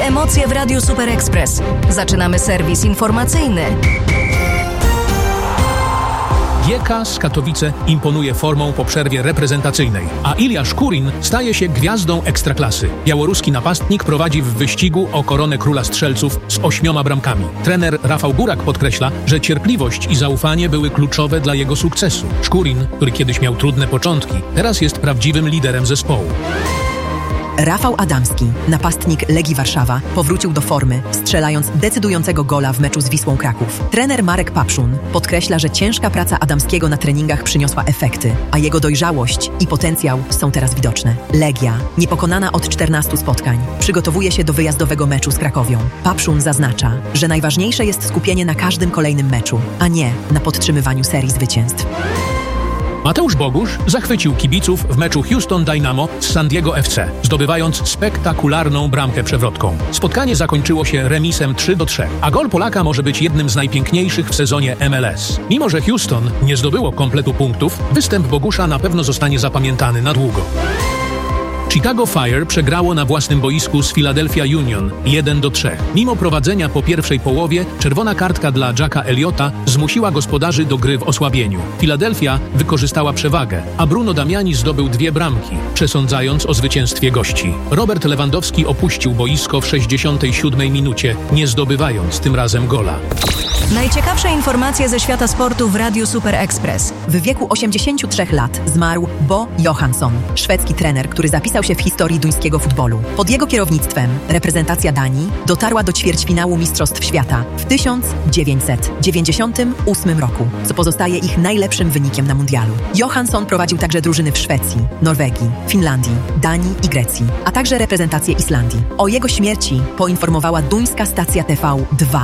emocje w Radiu Super Express. Zaczynamy serwis informacyjny. GK z Katowice imponuje formą po przerwie reprezentacyjnej, a Ilja Szkurin staje się gwiazdą ekstraklasy. Białoruski napastnik prowadzi w wyścigu o koronę króla strzelców z 8 bramkami. Trener Rafał Górak podkreśla, że cierpliwość i zaufanie były kluczowe dla jego sukcesu. Szkurin, który kiedyś miał trudne początki, teraz jest prawdziwym liderem zespołu. Rafał Adamski, napastnik Legii Warszawa, powrócił do formy, strzelając decydującego gola w meczu z Wisłą Kraków. Trener Marek Papszun podkreśla, że ciężka praca Adamskiego na treningach przyniosła efekty, a jego dojrzałość i potencjał są teraz widoczne. Legia, niepokonana od 14 spotkań, przygotowuje się do wyjazdowego meczu z Krakowią. Papszun zaznacza, że najważniejsze jest skupienie na każdym kolejnym meczu, a nie na podtrzymywaniu serii zwycięstw. Mateusz Bogusz zachwycił kibiców w meczu Houston Dynamo z San Diego FC, zdobywając spektakularną bramkę przewrotką. Spotkanie zakończyło się remisem 3-3, a gol Polaka może być jednym z najpiękniejszych w sezonie MLS. Mimo że Houston nie zdobyło kompletu punktów, występ Bogusza na pewno zostanie zapamiętany na długo. Chicago Fire przegrało na własnym boisku z Philadelphia Union 1-3. Mimo prowadzenia po pierwszej połowie, czerwona kartka dla Jacka Elliotta zmusiła gospodarzy do gry w osłabieniu. Philadelphia wykorzystała przewagę, a Bruno Damiani zdobył 2 bramki, przesądzając o zwycięstwie gości. Robert Lewandowski opuścił boisko w 67 minucie, nie zdobywając tym razem gola. Najciekawsze informacje ze świata sportu w Radiu Super Express. W wieku 83 lat zmarł Bo Johansson, szwedzki trener, który zapisał się w historii duńskiego futbolu. Pod jego kierownictwem reprezentacja Danii dotarła do ćwierćfinału Mistrzostw Świata w 1998 roku, co pozostaje ich najlepszym wynikiem na mundialu. Johansson prowadził także drużyny w Szwecji, Norwegii, Finlandii, Danii i Grecji, a także reprezentację Islandii. O jego śmierci poinformowała duńska stacja TV2.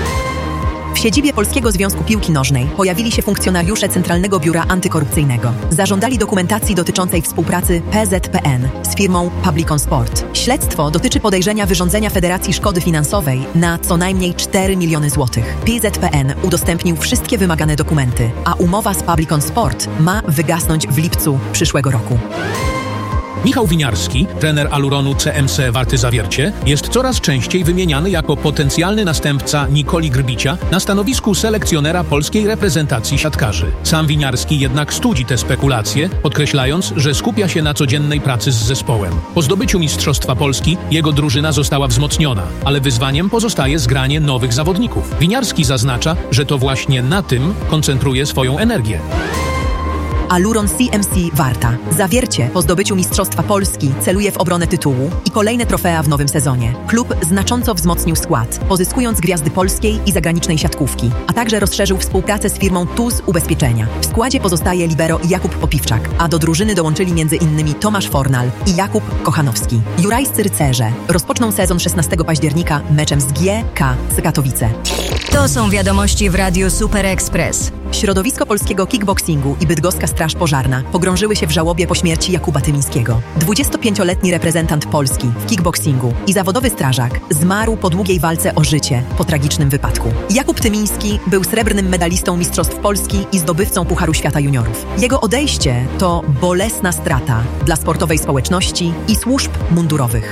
W siedzibie Polskiego Związku Piłki Nożnej pojawili się funkcjonariusze Centralnego Biura Antykorupcyjnego. Zażądali dokumentacji dotyczącej współpracy PZPN z firmą Publicon Sport. Śledztwo dotyczy podejrzenia wyrządzenia Federacji szkody finansowej na co najmniej 4 miliony złotych. PZPN udostępnił wszystkie wymagane dokumenty, a umowa z Publicon Sport ma wygasnąć w lipcu przyszłego roku. Michał Winiarski, trener Aluronu CMC Warty Zawiercie, jest coraz częściej wymieniany jako potencjalny następca Nikoli Grbicia na stanowisku selekcjonera polskiej reprezentacji siatkarzy. Sam Winiarski jednak studzi te spekulacje, podkreślając, że skupia się na codziennej pracy z zespołem. Po zdobyciu Mistrzostwa Polski jego drużyna została wzmocniona, ale wyzwaniem pozostaje zgranie nowych zawodników. Winiarski zaznacza, że to właśnie na tym koncentruje swoją energię. Aluron CMC Warta. Zawiercie po zdobyciu Mistrzostwa Polski celuje w obronę tytułu i kolejne trofea w nowym sezonie. Klub znacząco wzmocnił skład, pozyskując gwiazdy polskiej i zagranicznej siatkówki, a także rozszerzył współpracę z firmą TUS Ubezpieczenia. W składzie pozostaje libero Jakub Popiwczak, a do drużyny dołączyli m.in. Tomasz Fornal i Jakub Kochanowski. Jurajscy rycerze rozpoczną sezon 16 października meczem z GK z Katowice. To są wiadomości w Radiu Super Express. Środowisko polskiego kickboxingu i bydgoska Straż Pożarna pogrążyły się w żałobie po śmierci Jakuba Tymińskiego. 25-letni reprezentant Polski w kickboxingu i zawodowy strażak zmarł po długiej walce o życie po tragicznym wypadku. Jakub Tymiński był srebrnym medalistą Mistrzostw Polski i zdobywcą Pucharu Świata Juniorów. Jego odejście to bolesna strata dla sportowej społeczności i służb mundurowych.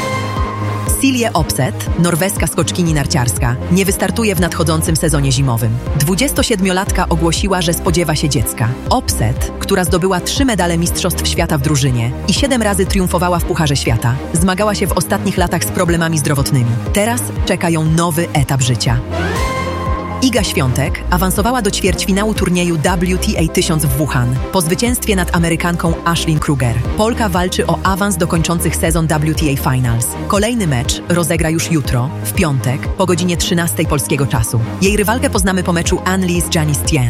Silje Opset, norweska skoczkini narciarska, nie wystartuje w nadchodzącym sezonie zimowym. 27-latka ogłosiła, że spodziewa się dziecka. Opset, która zdobyła 3 medale Mistrzostw Świata w drużynie i 7 razy triumfowała w Pucharze Świata, zmagała się w ostatnich latach z problemami zdrowotnymi. Teraz czeka ją nowy etap życia. Iga Świątek awansowała do ćwierćfinału turnieju WTA 1000 w Wuhan po zwycięstwie nad Amerykanką Ashlyn Kruger. Polka walczy o awans do kończących sezon WTA Finals. Kolejny mecz rozegra już jutro, w piątek, po godzinie 13 polskiego czasu. Jej rywalkę poznamy po meczu Annelies Janice-Tien.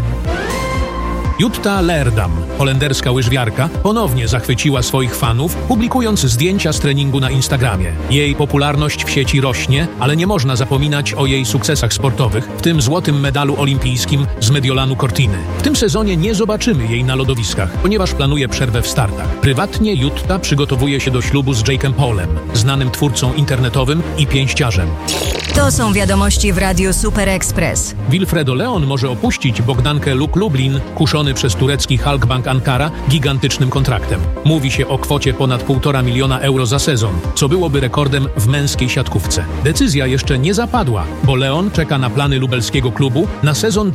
Jutta Leerdam, holenderska łyżwiarka, ponownie zachwyciła swoich fanów, publikując zdjęcia z treningu na Instagramie. Jej popularność w sieci rośnie, ale nie można zapominać o jej sukcesach sportowych, w tym złotym medalu olimpijskim z Mediolanu Cortiny. W tym sezonie nie zobaczymy jej na lodowiskach, ponieważ planuje przerwę w startach. Prywatnie Jutta przygotowuje się do ślubu z Jake'em Paulem, znanym twórcą internetowym i pięściarzem. To są wiadomości w Radiu Super Express. Wilfredo Leon może opuścić Bogdankę Luk Lublin kuszony wyróżniony przez turecki Halkbank Ankara gigantycznym kontraktem. Mówi się o kwocie ponad 1,5 miliona euro za sezon, co byłoby rekordem w męskiej siatkówce. Decyzja jeszcze nie zapadła, bo Leon czeka na plany lubelskiego klubu na sezon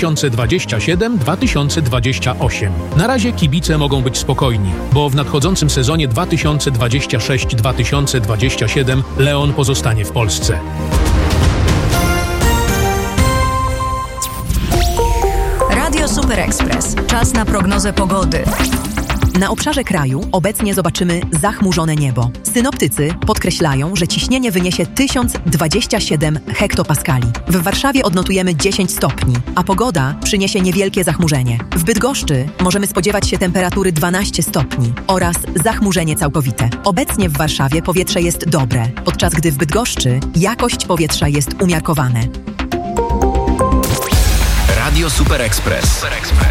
2027-2028. Na razie kibice mogą być spokojni, bo w nadchodzącym sezonie 2026-2027 Leon pozostanie w Polsce. Radio Super Express. Czas na prognozę pogody. Na obszarze kraju obecnie zobaczymy zachmurzone niebo. Synoptycy podkreślają, że ciśnienie wyniesie 1027 hektopaskali. W Warszawie odnotujemy 10 stopni, a pogoda przyniesie niewielkie zachmurzenie. W Bydgoszczy możemy spodziewać się temperatury 12 stopni oraz zachmurzenie całkowite. Obecnie w Warszawie powietrze jest dobre, podczas gdy w Bydgoszczy jakość powietrza jest umiarkowane. Radio Super Express.